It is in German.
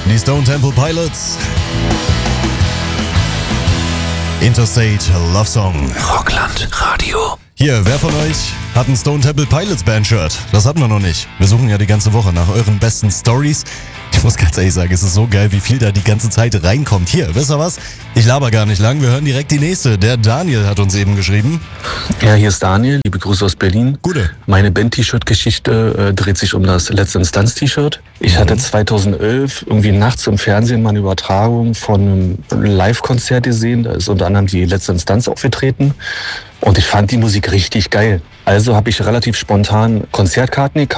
Die Stone Temple Pilots. Interstate Love Song. Rockland Radio. Hier, wer von euch hat ein Stone Temple Pilots Band-Shirt? Das hatten wir noch nicht. Wir suchen ja die ganze Woche nach euren besten Stories. Ich muss ganz ehrlich sagen, es ist so geil, wie viel da die ganze Zeit reinkommt. Hier, wisst ihr was? Ich laber gar nicht lang, wir hören direkt die nächste. Der Daniel hat uns eben geschrieben. Ja, hier ist Daniel, liebe Grüße aus Berlin. Gute. Meine Band-T-Shirt-Geschichte dreht sich um das Letzte Instanz-T-Shirt. Ich hatte 2011 irgendwie nachts im Fernsehen mal eine Übertragung von einem Live-Konzert gesehen. Da ist unter anderem die Letzte Instanz aufgetreten. Und ich fand die Musik richtig geil. Also habe ich relativ spontan Konzertkarten gekauft.